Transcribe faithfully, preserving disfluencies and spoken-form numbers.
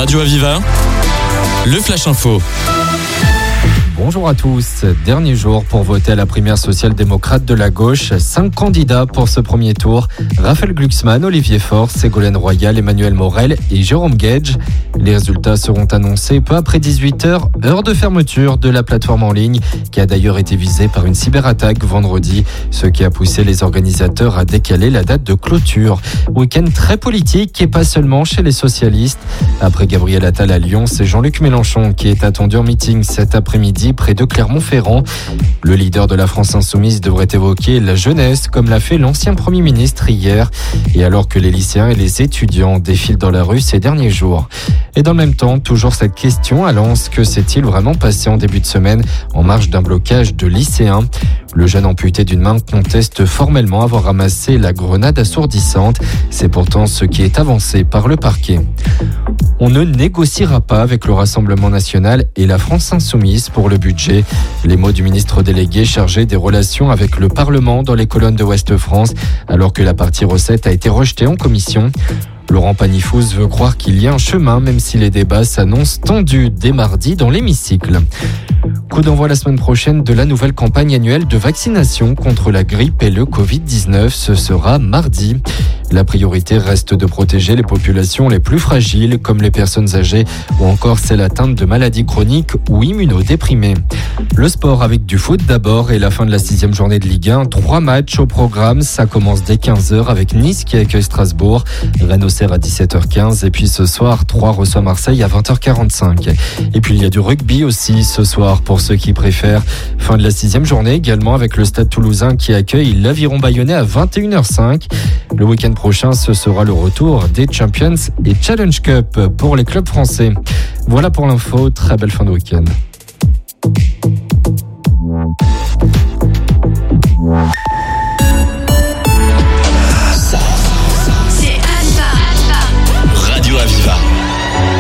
Radio Aviva, le Flash Info. Bonjour à tous. Dernier jour pour voter à la primaire social-démocrate de la gauche. Cinq candidats pour ce premier tour. Raphaël Glucksmann, Olivier Faure, Ségolène Royal, Emmanuel Morel et Jérôme Guedj. Les résultats seront annoncés peu après dix-huit heures, heure de fermeture de la plateforme en ligne, qui a d'ailleurs été visée par une cyberattaque vendredi, ce qui a poussé les organisateurs à décaler la date de clôture. Week-end très politique et pas seulement chez les socialistes. Après Gabriel Attal à Lyon, c'est Jean-Luc Mélenchon qui est attendu en meeting cet après-midi près de Clermont-Ferrand. Le leader de la France Insoumise devrait évoquer la jeunesse, comme l'a fait l'ancien Premier ministre hier, et alors que les lycéens et les étudiants défilent dans la rue ces derniers jours. Et dans le même temps, toujours cette question à Lens, que s'est-il vraiment passé en début de semaine en marge d'un blocage de lycéens ? Le jeune amputé d'une main conteste formellement avoir ramassé la grenade assourdissante. C'est pourtant ce qui est avancé par le parquet. On ne négociera pas avec le Rassemblement national et la France insoumise pour le budget. Les mots du ministre délégué chargé des relations avec le Parlement dans les colonnes de Ouest France, alors que la partie recette a été rejetée en commission. Laurent Panifouz veut croire qu'il y a un chemin, même si les débats s'annoncent tendus dès mardi dans l'hémicycle. Coup d'envoi la semaine prochaine de la nouvelle campagne annuelle de vaccination contre la grippe et le covid dix-neuf. Ce sera mardi. La priorité reste de protéger les populations les plus fragiles, comme les personnes âgées ou encore celles atteintes de maladies chroniques ou immunodéprimées. Le sport avec du foot d'abord et la fin de la sixième journée de Ligue un. Trois matchs au programme. Ça commence dès quinze heures avec Nice qui accueille Strasbourg. Rennes Auxerre à dix-sept heures quinze. Et puis ce soir, Troyes reçoit Marseille à vingt heures quarante-cinq. Et puis il y a du rugby aussi ce soir pour ceux qui préfèrent. Fin de la sixième journée également avec le Stade Toulousain qui accueille l'Aviron Bayonnais à vingt et une heures cinq. Le week-end prochain, ce sera le retour des Champions et Challenge Cup pour les clubs français. Voilà pour l'info. Très belle fin de week-end.